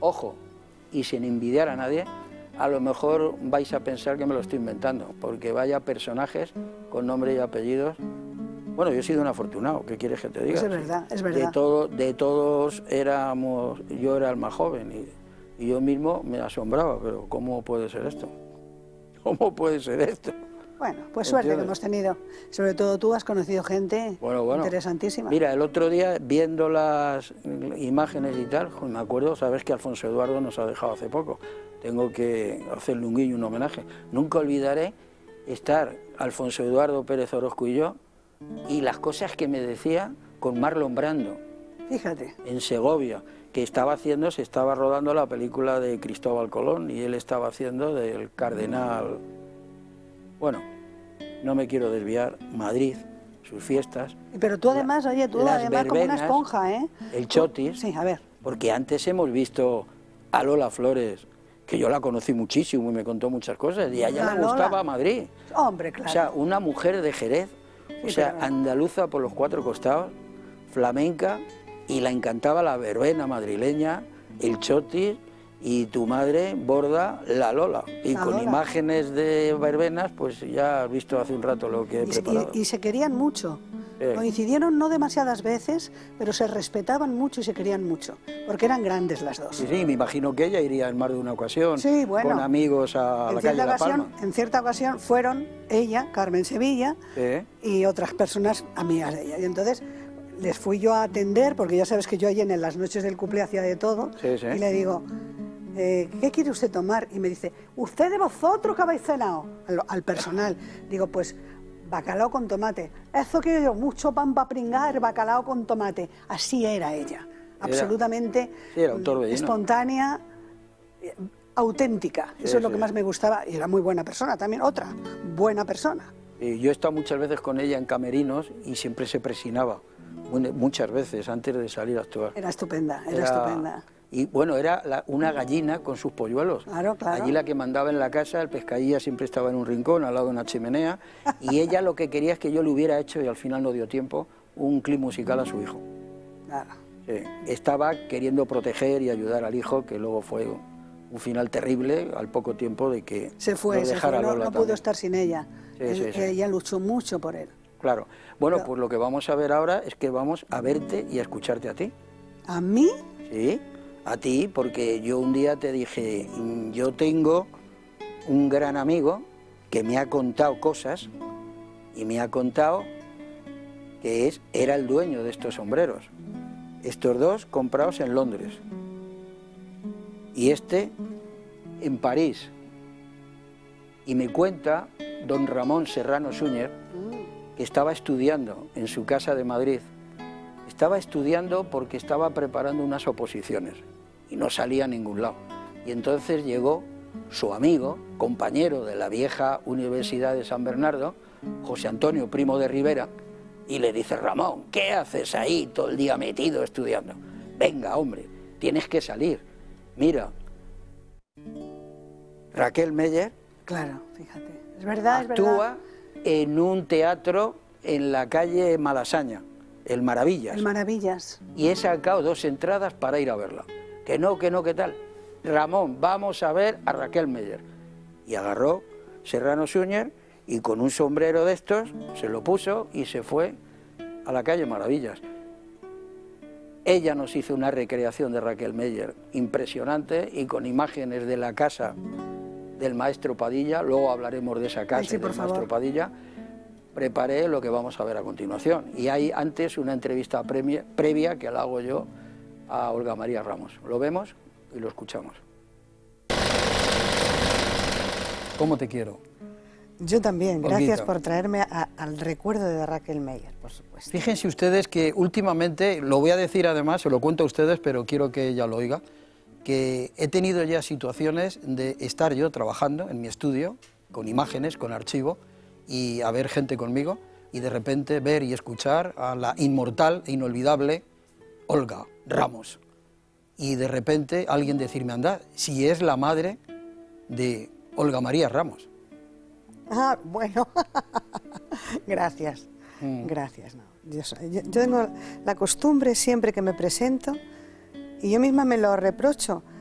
ojo, y sin envidiar a nadie, a lo mejor vais a pensar que me lo estoy inventando, porque vaya personajes con nombre y apellidos. Bueno, yo he sido un afortunado, ¿qué quieres que te diga? Es verdad, es verdad. De todos éramos, yo era el más joven y yo mismo me asombraba, pero ¿cómo puede ser esto? ¿Cómo puede ser esto? Bueno, pues suerte que hemos tenido. Sobre todo tú has conocido gente interesantísima. Mira, el otro día, viendo las imágenes y tal, me acuerdo, sabes que Alfonso Eduardo nos ha dejado hace poco. Tengo que hacerle un guiño, un homenaje. Nunca olvidaré estar Alfonso Eduardo Pérez Orozco y yo, y las cosas que me decía con Marlon Brando. Fíjate. En Segovia, que se estaba rodando la película de Cristóbal Colón y él estaba haciendo del cardenal. Bueno, no me quiero desviar, Madrid, sus fiestas. Pero tú además, oye, tú además verbenas, como una esponja, ¿eh? El chotis. Sí, a ver. Porque antes hemos visto a Lola Flores, que yo la conocí muchísimo y me contó muchas cosas, y a ella le gustaba Madrid. Hombre, claro. O sea, una mujer de Jerez, o sea, andaluza por los cuatro costados, flamenca, y la encantaba la verbena madrileña, el chotis, y tu madre borda la Lola. Y con imágenes de verbenas, pues ya has visto hace un rato lo que he preparado. Y se querían mucho. Coincidieron no demasiadas veces, pero se respetaban mucho y se querían mucho, porque eran grandes las dos. Sí, sí, me imagino que ella iría en más de una ocasión, sí, bueno, con amigos a la calle La Palma. En cierta ocasión fueron ella, Carmen Sevilla, y otras personas amigas de ella. Y entonces les fui yo a atender, porque ya sabes que yo allí en las noches del cumple hacía de todo, y le digo, ¿qué quiere usted tomar? Y me dice, ¿usted de vosotros que habéis cenado? Al personal. Digo, pues bacalao con tomate. Eso quiero yo, mucho pan para pringar, bacalao con tomate. Así era ella, absolutamente espontánea, auténtica. Eso es lo que más me gustaba, y era muy buena persona también, otra buena persona. Yo he estado muchas veces con ella en camerinos y siempre se presinaba, muchas veces, antes de salir a actuar. Era estupenda, era estupenda. Y bueno, era una gallina con sus polluelos. Claro, claro. Allí la que mandaba en la casa, el pescadilla siempre estaba en un rincón, al lado de una chimenea, y ella lo que quería es que yo le hubiera hecho, y al final no dio tiempo, un clip musical a su hijo. Claro. Sí. Estaba queriendo proteger y ayudar al hijo, que luego fue un final terrible al poco tiempo de que se fue, no pudo estar sin ella. Ella luchó mucho por él. Claro. Bueno, pues lo que vamos a ver ahora es que vamos a verte y a escucharte a ti. ¿A mí? Sí, a ti, porque yo un día te dije, yo tengo un gran amigo que me ha contado cosas y me ha contado que era el dueño de estos sombreros. Estos dos comprados en Londres y este en París. Y me cuenta don Ramón Serrano Súñer que estaba estudiando en su casa de Madrid. Estaba estudiando porque estaba preparando unas oposiciones y no salía a ningún lado. Y entonces llegó su amigo, compañero de la vieja Universidad de San Bernardo, José Antonio Primo de Rivera, y le dice, Ramón, ¿qué haces ahí todo el día metido estudiando? Venga, hombre, tienes que salir. Mira, Raquel Meller, claro, fíjate, es verdad, actúa en un teatro en la calle Malasaña, el Maravillas. El Maravillas. Y he sacado 2 entradas para ir a verla. Que no, ¿qué tal? Ramón, vamos a ver a Raquel Meller. Y agarró Serrano Súñer y con un sombrero de estos se lo puso y se fue a la calle Maravillas. Ella nos hizo una recreación de Raquel Meller impresionante y con imágenes de la casa del maestro Padilla. Luego hablaremos de esa casa del maestro Padilla. Preparé lo que vamos a ver a continuación. Y hay antes una entrevista previa que la hago yo a Olga María Ramos. Lo vemos y lo escuchamos. ¿Cómo te quiero? Yo también. Gracias por traerme al recuerdo de Raquel Meller, por supuesto. Fíjense ustedes que últimamente, lo voy a decir además, se lo cuento a ustedes, pero quiero que ella lo oiga, que he tenido ya situaciones de estar yo trabajando en mi estudio, con imágenes, con archivo, y haber gente conmigo, y de repente ver y escuchar a la inmortal e inolvidable Olga Ramos. Y de repente alguien decirme, anda, si es la madre de Olga María Ramos. Ah, bueno, gracias, gracias. No. Yo tengo la costumbre siempre que me presento, y yo misma me lo reprocho,